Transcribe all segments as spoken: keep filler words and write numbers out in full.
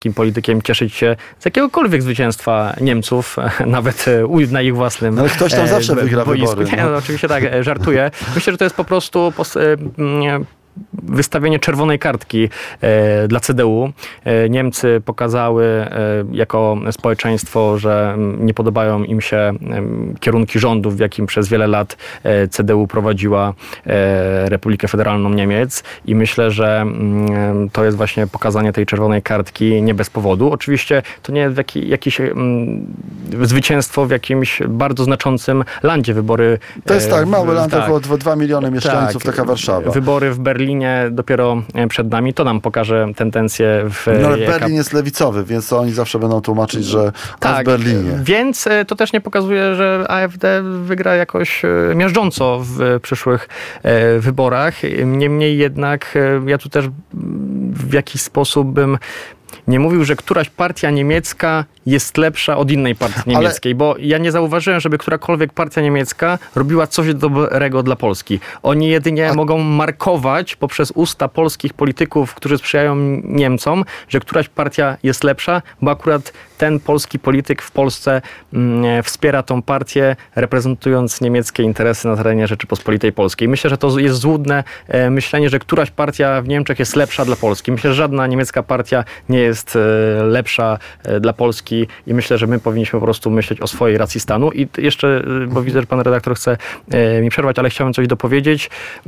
politykiem cieszyć się z jakiegokolwiek zwycięstwa Niemców, nawet na ich własnym no, ale ktoś tam zawsze e, wygra boisku. wybory. Nie, no, oczywiście tak, żartuję. Myślę, że to jest po prostu pos, e, wystawienie czerwonej kartki e, dla C D U. E, Niemcy pokazały e, jako społeczeństwo, że nie podobają im się e, kierunki rządów, w jakim przez wiele lat e, C D U prowadziła e, Republikę Federalną Niemiec i myślę, że m, to jest właśnie pokazanie tej czerwonej kartki nie bez powodu. Oczywiście to nie jest jaki, jakieś m, zwycięstwo w jakimś bardzo znaczącym landzie. Wybory... To jest tak, mały land, tak, około dwa miliony mieszkańców, tak, taka Warszawa. Wybory w Berlinie dopiero przed nami, to nam pokaże tendencję w... No ale jaka... Berlin jest lewicowy, więc oni zawsze będą tłumaczyć, że tak, w Berlinie. Więc to też nie pokazuje, że A F D wygra jakoś miażdżąco w przyszłych wyborach. Niemniej jednak ja tu też w jakiś sposób bym nie mówił, że któraś partia niemiecka jest lepsza od innej partii niemieckiej, ale... bo ja nie zauważyłem, żeby którakolwiek partia niemiecka robiła coś dobrego dla Polski. Oni jedynie A... mogą markować poprzez usta polskich polityków, którzy sprzyjają Niemcom, że któraś partia jest lepsza, bo akurat ten polski polityk w Polsce mm, wspiera tą partię, reprezentując niemieckie interesy na terenie Rzeczypospolitej Polskiej. Myślę, że to jest złudne e, myślenie, że któraś partia w Niemczech jest lepsza dla Polski. Myślę, że żadna niemiecka partia nie jest e, lepsza e, dla Polski i myślę, że my powinniśmy po prostu myśleć o swojej racji stanu. I jeszcze, bo widzę, że pan redaktor chce e, mi przerwać, ale chciałem coś dopowiedzieć.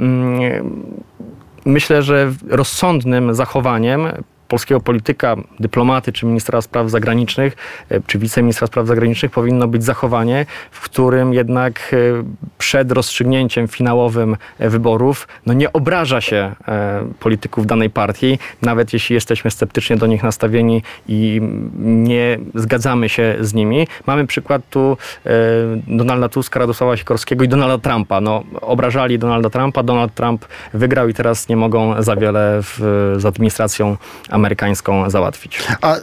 Mm, myślę, że rozsądnym zachowaniem polskiego polityka, dyplomaty czy ministra spraw zagranicznych, czy wiceministra spraw zagranicznych powinno być zachowanie, w którym jednak przed rozstrzygnięciem finałowym wyborów no nie obraża się polityków danej partii, nawet jeśli jesteśmy sceptycznie do nich nastawieni i nie zgadzamy się z nimi. Mamy przykład tu Donalda Tuska, Radosława Sikorskiego i Donalda Trumpa. No, obrażali Donalda Trumpa, Donald Trump wygrał i teraz nie mogą za wiele w, z administracją amerykańską załatwić. A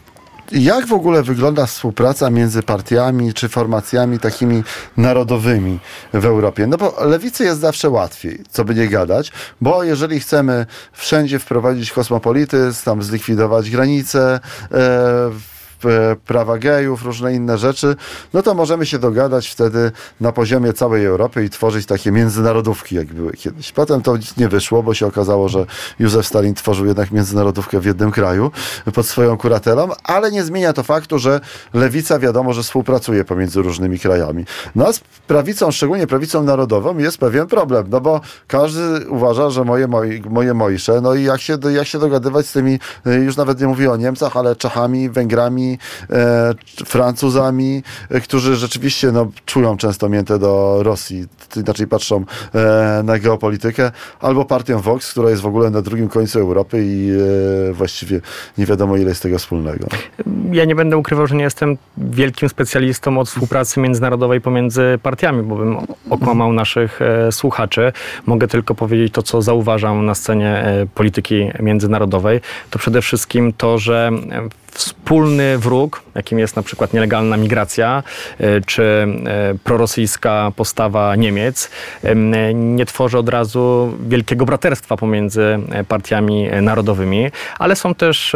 jak w ogóle wygląda współpraca między partiami czy formacjami takimi narodowymi w Europie? No bo lewicy jest zawsze łatwiej, co by nie gadać, bo jeżeli chcemy wszędzie wprowadzić kosmopolityzm, tam zlikwidować granice, e, prawa gejów, różne inne rzeczy, no to możemy się dogadać wtedy na poziomie całej Europy i tworzyć takie międzynarodówki, jak były kiedyś. Potem to nie wyszło, bo się okazało, że Józef Stalin tworzył jednak międzynarodówkę w jednym kraju pod swoją kuratelą, ale nie zmienia to faktu, że lewica wiadomo, że współpracuje pomiędzy różnymi krajami. No a z prawicą, szczególnie prawicą narodową jest pewien problem, no bo każdy uważa, że moje, moje, moje Mojsze, no i jak się, jak się dogadywać z tymi, już nawet nie mówię o Niemcach, ale Czechami, Węgrami, E, Francuzami, e, którzy rzeczywiście no, czują często miętę do Rosji, inaczej patrzą e, na geopolitykę, albo partią Vox, która jest w ogóle na drugim końcu Europy i e, właściwie nie wiadomo ile jest tego wspólnego. Ja nie będę ukrywał, że nie jestem wielkim specjalistą od współpracy międzynarodowej pomiędzy partiami, bo bym okłamał naszych e, słuchaczy. Mogę tylko powiedzieć to, co zauważam na scenie e, polityki międzynarodowej. To przede wszystkim to, że wspólny wróg, jakim jest na przykład nielegalna migracja, czy prorosyjska postawa Niemiec, nie tworzy od razu wielkiego braterstwa pomiędzy partiami narodowymi, ale są też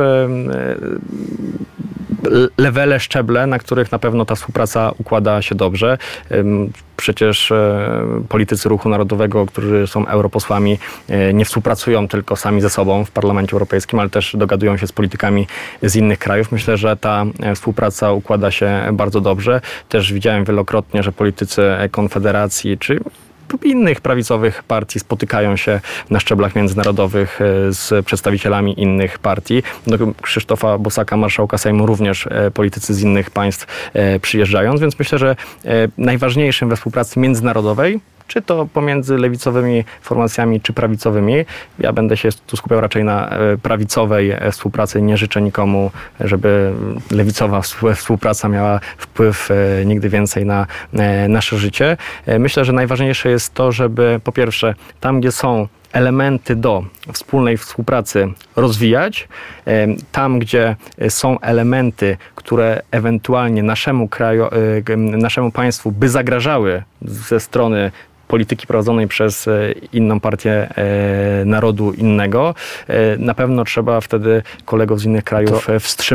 levele, szczeble, na których na pewno ta współpraca układa się dobrze. Przecież politycy Ruchu Narodowego, którzy są europosłami, nie współpracują tylko sami ze sobą w Parlamencie Europejskim, ale też dogadują się z politykami z innych krajów. Myślę, że ta współpraca układa się bardzo dobrze. Też widziałem wielokrotnie, że politycy Konfederacji czy innych prawicowych partii spotykają się na szczeblach międzynarodowych z przedstawicielami innych partii. Do Krzysztofa Bosaka, marszałka Sejmu, również politycy z innych państw przyjeżdżają, więc myślę, że najważniejszym we współpracy międzynarodowej, czy to pomiędzy lewicowymi formacjami, czy prawicowymi. Ja będę się tu skupiał raczej na prawicowej współpracy. Nie życzę nikomu, żeby lewicowa współpraca miała wpływ nigdy więcej na nasze życie. Myślę, że najważniejsze jest to, żeby po pierwsze tam, gdzie są elementy do wspólnej współpracy rozwijać. Tam, gdzie są elementy, które ewentualnie naszemu kraju, naszemu państwu by zagrażały ze strony polityki prowadzonej przez inną partię narodu innego. Na pewno trzeba wtedy kolegów z innych krajów To- wstrzymać